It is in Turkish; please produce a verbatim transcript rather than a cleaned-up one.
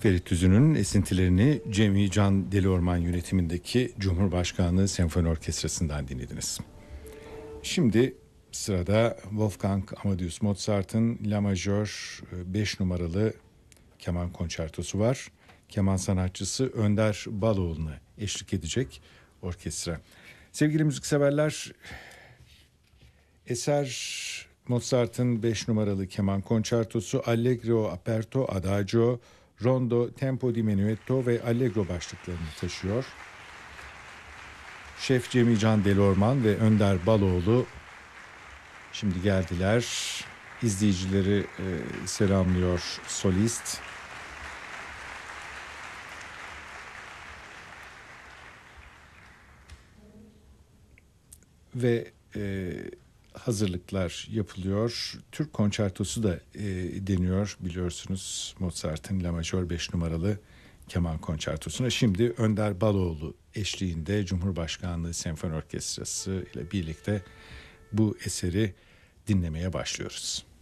Ferit Tüzün'ün esintilerini Cem Can Deliorman yönetimindeki Cumhurbaşkanlığı Senfoni Orkestrası'ndan dinlediniz. Şimdi sırada Wolfgang Amadeus Mozart'ın La Majör beş numaralı keman konçertosu var. Keman sanatçısı Önder Baloğlu'na eşlik edecek orkestra. Sevgili müzikseverler, eser Mozart'ın beş numaralı keman konçertosu Allegro Aperto Adagio, Rondo Tempo di Menuetto ve Allegro başlıklarını taşıyor. Şef Cem Can Deliorman ve Önder Baloğlu şimdi geldiler. İzleyicileri e, selamlıyor solist. Ve e, hazırlıklar yapılıyor. Türk konçertosu da e, deniyor biliyorsunuz Mozart'ın La Majör beş numaralı keman konçertosuna. Şimdi Önder Baloğlu eşliğinde Cumhurbaşkanlığı Senfoni Orkestrası ile birlikte bu eseri dinlemeye başlıyoruz.